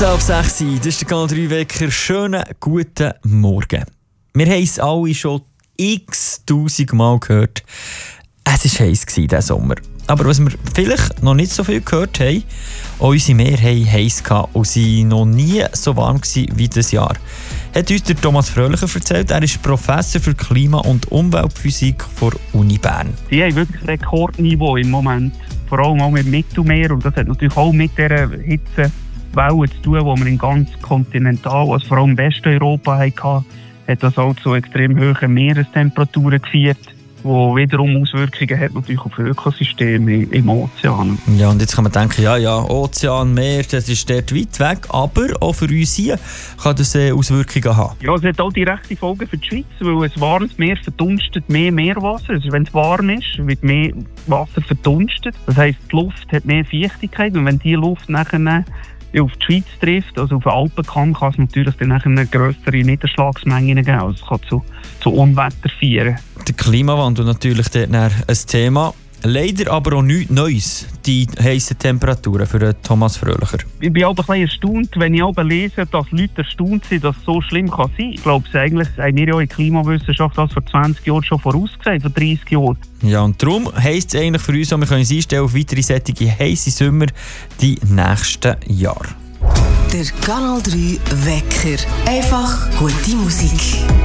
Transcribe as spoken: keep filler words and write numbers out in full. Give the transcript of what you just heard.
vierzehn ab sechs, das ist der Kanal drei Wecker. Schönen guten Morgen. Wir haben es alle schon x-tausend Mal gehört. Es war heiß diesen Sommer. Aber was wir vielleicht noch nicht so viel gehört haben, auch unsere Meer haben heiß gehabt und sie noch nie so warm gewesen wie dieses Jahr. Hat uns der Thomas Fröhlicher erzählt. Er ist Professor für Klima- und Umweltphysik der Uni Bern. Sie haben wirklich Rekordniveau im Moment. Vor allem auch mit dem Mittelmeer. Und das hat natürlich auch mit dieser Hitzewelle zu tun, die wir in ganz Kontinental, also vor allem in Westeuropa hatten. Hat das auch zu extrem hohen Meerestemperaturen geführt, wo wiederum Auswirkungen hat natürlich auf Ökosysteme im Ozean. Ja, und jetzt kann man denken, ja, ja, Ozean, Meer, das ist dort weit weg, aber auch für uns hier kann das äh, Auswirkungen haben. Ja, es hat auch direkte Folgen für die Schweiz, weil ein warmes Meer verdunstet mehr Meerwasser. Also wenn es warm ist, wird mehr Wasser verdunstet. Das heisst, die Luft hat mehr Feuchtigkeit und wenn diese Luft nachher auf die Schweiz trifft, also auf den Alpenkamm, kann es natürlich dann nachher grössere Niederschlagsmengen geben. Also es kann zu, zu Unwetter führen. Der Klimawandel natürlich dort ein Thema. Leider aber auch nichts Neues, die heissen Temperaturen für den Thomas Fröhlicher. Ich bin auch ein bisschen erstaunt, wenn ich auch lese, dass Leute erstaunt sind, dass es so schlimm kann sein. Ich glaube, eigentlich haben wir ja in der Klimawissenschaft das vor zwanzig Jahren schon vorausgesagt, vor dreissig Jahren. Ja, und darum heisst es eigentlich für uns, wir können uns einstellen auf weitere solche heisse Sommer die nächsten Jahre. Der Kanal drei Wecker. Einfach gute Musik.